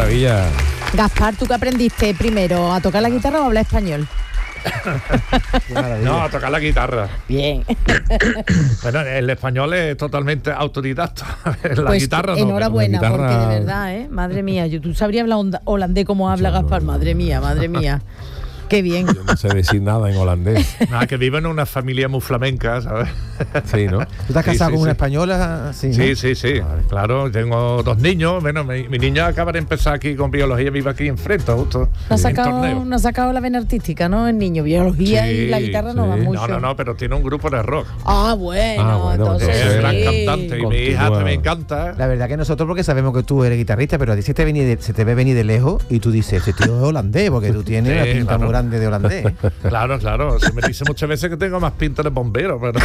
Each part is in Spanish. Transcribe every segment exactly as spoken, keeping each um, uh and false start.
maravilla. Gaspar, ¿tú qué aprendiste primero? ¿A tocar la guitarra o a hablar español? No, a tocar la guitarra. Bien. Bueno, el español es totalmente autodidacta. La pues guitarra no. Enhorabuena, guitarra... porque de verdad, ¿eh? Madre mía, yo, tú sabrías hablar holandés como habla Gaspar. Madre mía, madre mía. Qué bien. Yo no sé decir nada en holandés. Nada, que vive en una familia muy flamenca, ¿sabes? Sí, ¿no? ¿Tú estás Sí, casado sí, con una sí. española? Sí, ¿no? Sí, sí, sí. Claro, tengo dos niños. Bueno, mi, mi niña acaba de empezar aquí con biología, vive aquí enfrente, justo. No ha en sacado, torneo. no ha sacado la vena artística, ¿no? El niño, biología Sí, y la guitarra no sí. va mucho. No, no, no, pero tiene un grupo de rock. Ah, bueno, Ah, bueno, entonces Es entonces- gran sí. cantante y mi hija Continúa. también canta. La verdad que nosotros, porque sabemos que tú eres guitarrista, pero a ti se te, vení de- se te ve venir de lejos y tú dices, este tío es holandés, porque tú tienes Sí, una pinta claro. muy grande de holandés. Claro, claro. Se me dice muchas veces que tengo más pinta de bombero, pero,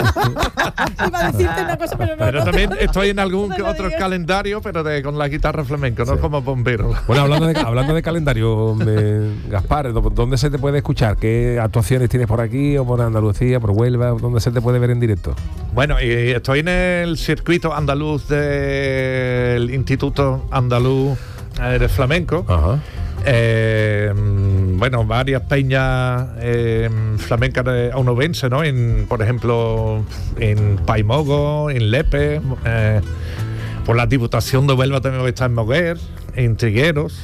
Iba a decirte una cosa, pero no. pero no, también no, estoy en algún no que lo otro digas. calendario, pero de, con la guitarra flamenca, no Sí. como bombero. Bueno, hablando de, hablando de calendario, eh, Gaspar, ¿dónde se te puede escuchar? ¿Qué actuaciones tienes por aquí o por Andalucía, por Huelva? ¿Dónde se te puede ver en directo? Bueno, y estoy en el circuito andaluz del Instituto Andaluz eh, de Flamenco. Ajá. Eh, bueno, varias peñas eh, flamencas de onubense, ¿no? En, por ejemplo, en Paimogo, en Lepe, eh, por la Diputación de Huelva también voy a estar en Moguer, en Trigueros,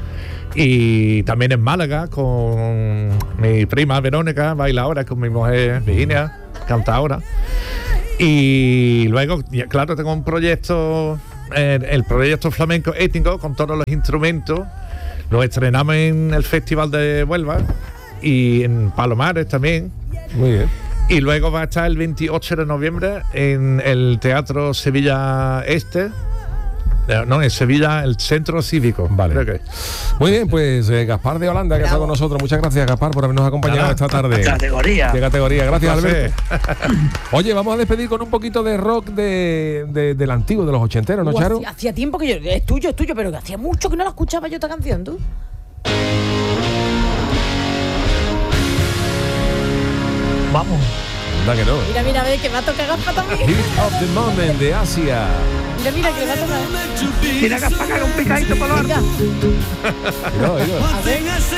y también en Málaga con mi prima Verónica, baila ahora con mi mujer Virginia, canta ahora. Y luego, ya, claro, tengo un proyecto, eh, el proyecto flamenco étnico con todos los instrumentos. Lo estrenamos en el Festival de Huelva y en Palomares también. Muy bien. Y luego va a estar el veintiocho de noviembre en el Teatro Sevilla Este. Eh, No, en Sevilla, el Centro Cívico. Vale. Creo que. Muy bien, pues eh, Gaspar de Holanda, que está con nosotros. Muchas gracias, Gaspar, por habernos acompañado Nada. esta tarde. Categoría. De categoría. Gracias, Un placer. Alberto. Oye, vamos a despedir con un poquito de rock de, de- del antiguo, de los ochenteros, ¿no, Uh, Charo? hacía, hacía tiempo que yo. Es tuyo, es tuyo, pero que hacía mucho que no la escuchaba yo esta canción, tú. Vamos. Anda que no. Mira, mira, ve que me ha tocado Gaspar también. Hit of the Moment de Asia. Mira, mira, que me ha tocado. Mira que para un picadito para lo Venga, Mira, mira. a ver.